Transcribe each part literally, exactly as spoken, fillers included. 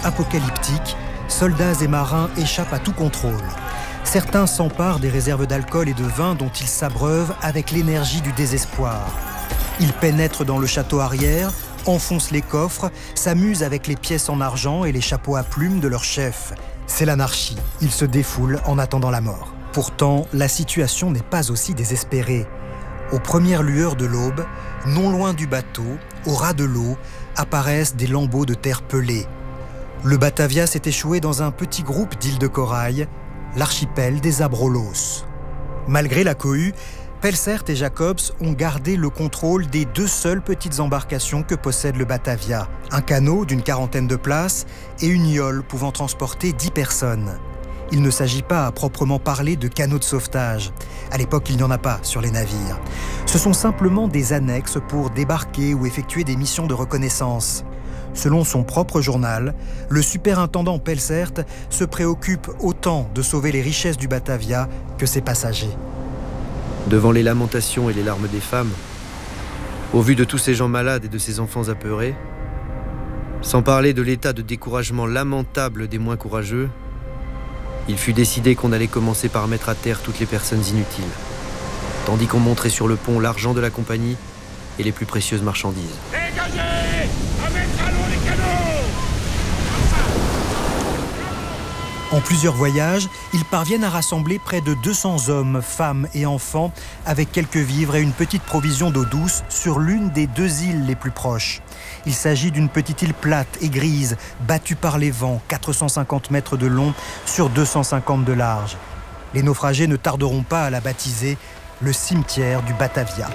apocalyptique, soldats et marins échappent à tout contrôle. Certains s'emparent des réserves d'alcool et de vin dont ils s'abreuvent avec l'énergie du désespoir. Ils pénètrent dans le château arrière, enfoncent les coffres, s'amusent avec les pièces en argent et les chapeaux à plumes de leur chef. C'est l'anarchie. Ils se défoulent en attendant la mort. Pourtant, la situation n'est pas aussi désespérée. Aux premières lueurs de l'aube, non loin du bateau, au ras de l'eau, apparaissent des lambeaux de terre pelée. Le Batavia s'est échoué dans un petit groupe d'îles de corail, l'archipel des Abrolhos. Malgré la cohue, Pelsaert et Jacobs ont gardé le contrôle des deux seules petites embarcations que possède le Batavia, un canot d'une quarantaine de places et une yole pouvant transporter dix personnes. Il ne s'agit pas à proprement parler de canots de sauvetage. À l'époque, il n'y en a pas sur les navires. Ce sont simplement des annexes pour débarquer ou effectuer des missions de reconnaissance. Selon son propre journal, le superintendant Pelsaert se préoccupe autant de sauver les richesses du Batavia que ses passagers. Devant les lamentations et les larmes des femmes, au vu de tous ces gens malades et de ces enfants apeurés, sans parler de l'état de découragement lamentable des moins courageux, il fut décidé qu'on allait commencer par mettre à terre toutes les personnes inutiles, tandis qu'on montrait sur le pont l'argent de la compagnie et les plus précieuses marchandises. Dégagez! À mettre à l'eau les canots! En plusieurs voyages, ils parviennent à rassembler près de deux cents hommes, femmes et enfants avec quelques vivres et une petite provision d'eau douce sur l'une des deux îles les plus proches. Il s'agit d'une petite île plate et grise, battue par les vents, quatre cent cinquante mètres de long sur deux cent cinquante de large. Les naufragés ne tarderont pas à la baptiser le cimetière du Batavia.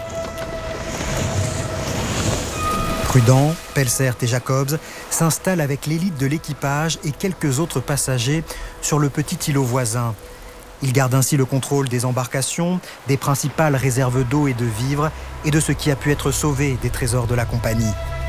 Prudent, Pelsaert et Jacobs s'installent avec l'élite de l'équipage et quelques autres passagers sur le petit îlot voisin. Ils gardent ainsi le contrôle des embarcations, des principales réserves d'eau et de vivres et de ce qui a pu être sauvé des trésors de la compagnie.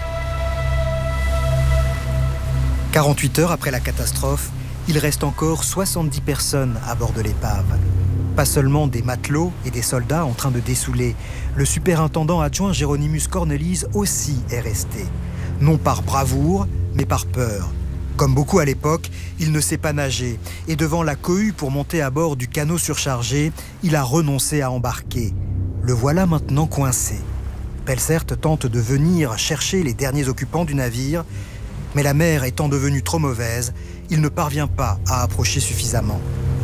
quarante-huit heures après la catastrophe, il reste encore soixante-dix personnes à bord de l'épave. Pas seulement des matelots et des soldats en train de dessouler. Le superintendant adjoint Géronymus Cornelis aussi est resté. Non par bravoure, mais par peur. Comme beaucoup à l'époque, il ne sait pas nager. Et devant la cohue pour monter à bord du canot surchargé, il a renoncé à embarquer. Le voilà maintenant coincé. Pelsaert tente de venir chercher les derniers occupants du navire, mais la mer étant devenue trop mauvaise, il ne parvient pas à approcher suffisamment.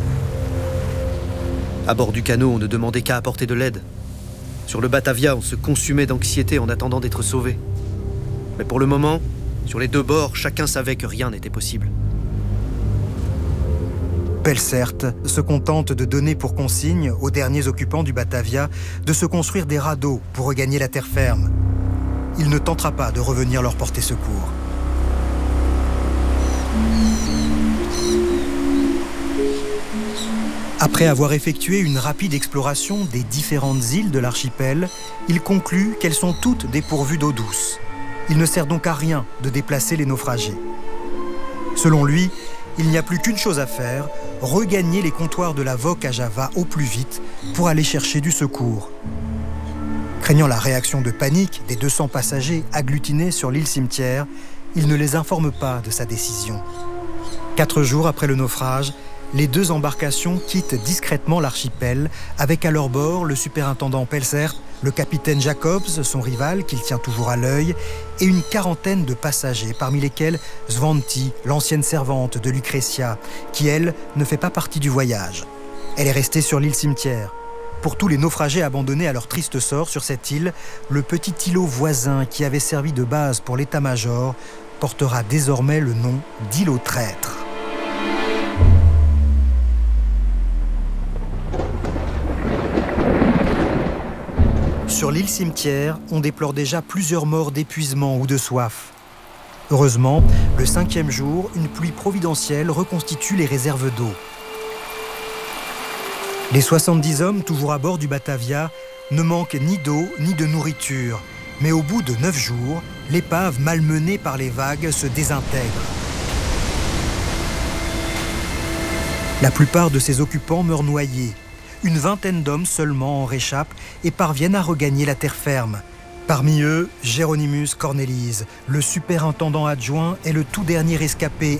À bord du canot, on ne demandait qu'à apporter de l'aide. Sur le Batavia, on se consumait d'anxiété en attendant d'être sauvé. Mais pour le moment, sur les deux bords, chacun savait que rien n'était possible. Pelsaert se contente de donner pour consigne aux derniers occupants du Batavia de se construire des radeaux pour regagner la terre ferme. Il ne tentera pas de revenir leur porter secours. Après avoir effectué une rapide exploration des différentes îles de l'archipel, il conclut qu'elles sont toutes dépourvues d'eau douce. Il ne sert donc à rien de déplacer les naufragés. Selon lui, il n'y a plus qu'une chose à faire, regagner les comptoirs de la Voc à Java au plus vite pour aller chercher du secours. Craignant la réaction de panique des deux cents passagers agglutinés sur l'île cimetière, il ne les informe pas de sa décision. Quatre jours après le naufrage, les deux embarcations quittent discrètement l'archipel, avec à leur bord le superintendant Pelsaert, le capitaine Jacobs, son rival qu'il tient toujours à l'œil, et une quarantaine de passagers, parmi lesquels Svanti, l'ancienne servante de Lucretia, qui, elle, ne fait pas partie du voyage. Elle est restée sur l'île cimetière. Pour tous les naufragés abandonnés à leur triste sort sur cette île, le petit îlot voisin qui avait servi de base pour l'état-major portera désormais le nom d'îlot traître. Sur l'île cimetière, on déplore déjà plusieurs morts d'épuisement ou de soif. Heureusement, le cinquième jour, une pluie providentielle reconstitue les réserves d'eau. Les soixante-dix hommes toujours à bord du Batavia ne manquent ni d'eau ni de nourriture. Mais au bout de neuf jours, l'épave malmenée par les vagues se désintègre. La plupart de ses occupants meurent noyés. Une vingtaine d'hommes seulement en réchappent et parviennent à regagner la terre ferme. Parmi eux, Géronymus Cornelis, le superintendant adjoint, est le tout dernier rescapé